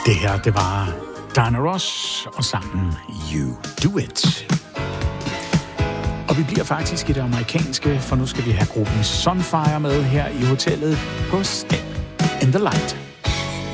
Det her, det var Diana Ross og sangen You Do It. Og vi bliver faktisk i det amerikanske, for nu skal vi have gruppen Sunfire med her i hotellet på Step in the Light.